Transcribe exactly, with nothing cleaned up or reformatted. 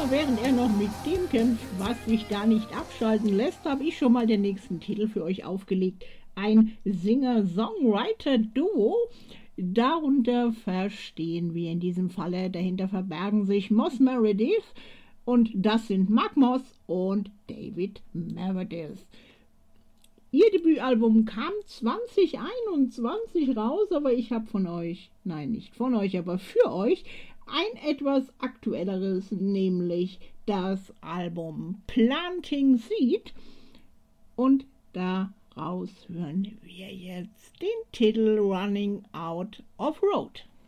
während er noch mit dem kämpft, was sich da nicht abschalten lässt, habe ich schon mal den nächsten Titel für euch aufgelegt. Ein Singer-Songwriter-Duo. Darunter verstehen wir in diesem Falle, dahinter verbergen sich Moss Meredith und das sind Mark Moss und David Meredith. Ihr Debütalbum kam zwanzig einundzwanzig raus, aber ich habe von euch, nein, nicht von euch, aber für euch ein etwas aktuelleres, nämlich das Album Planting Seed. Und daraus hören wir jetzt den Titel Running Out of Road.